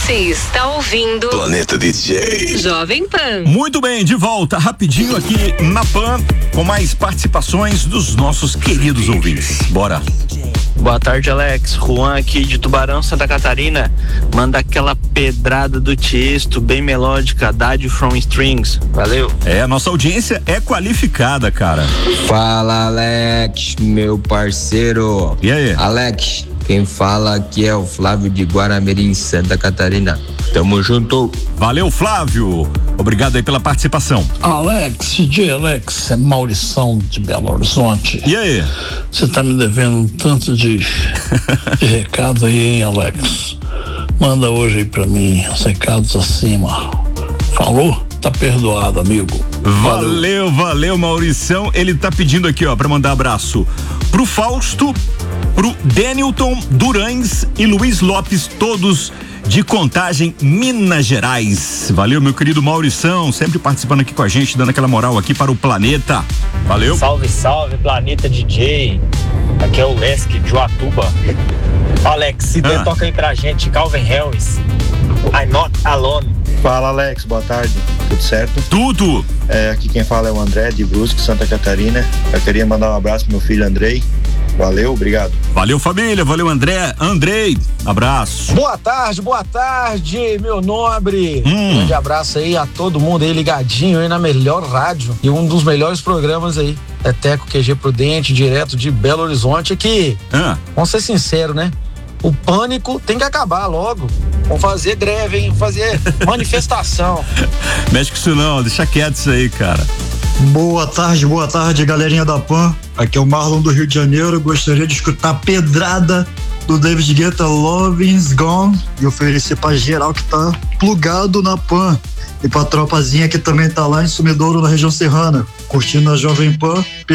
Você está ouvindo Planeta DJ Jovem Pan. Muito bem, de volta rapidinho aqui na Pan com mais participações dos nossos queridos ouvintes. Bora. Boa tarde, Alex. Juan aqui de Tubarão, Santa Catarina. Manda aquela pedrada do Tiesto, bem melódica, Daddy from Strings. Valeu. A nossa audiência é qualificada, cara. Fala, Alex, meu parceiro. E aí? Alex, quem fala aqui é o Flávio de Guaramirim, Santa Catarina. Tamo junto. Valeu, Flávio. Obrigado aí pela participação. Alex, DJ Alex, é Maurição de Belo Horizonte. E aí? Você tá me devendo um tanto de recado aí, hein, Alex? Manda hoje aí pra mim os recados acima. Falou? Tá perdoado, amigo. Valeu, Maurição. Ele tá pedindo aqui, ó, pra mandar abraço pro Fausto, pro Denilton Durães e Luiz Lopes, todos de Contagem, Minas Gerais. Valeu, meu querido Maurição, sempre participando aqui com a gente, dando aquela moral aqui para o planeta. Valeu. Salve, salve, Planeta DJ. Aqui é o Lesk de Uatuba. Alex, se der, toca aí pra gente, Calvin Harris, I'm Not Alone. Fala, Alex, boa tarde, tudo certo? Tudo! Aqui quem fala é o André de Brusque, Santa Catarina. Eu queria mandar um abraço pro meu filho Andrei. Valeu, obrigado. Valeu, família, valeu, Andrei, abraço. Boa tarde, meu nobre. Grande abraço aí a todo mundo aí ligadinho aí na melhor rádio e um dos melhores programas aí. É Teco QG Prudente, direto de Belo Horizonte aqui. Vamos ser sinceros, né? O pânico tem que acabar logo. Vamos fazer greve, hein? Fazer manifestação. Mexe com isso não, deixa quieto isso aí, cara. Boa tarde, galerinha da Pan. Aqui é o Marlon do Rio de Janeiro. Gostaria de escutar a pedrada do David Guetta, Loving's Gone, e oferecer pra geral que tá plugado na Pan. E pra tropazinha que também tá lá em Sumidouro, na região serrana, curtindo a Jovem Pan.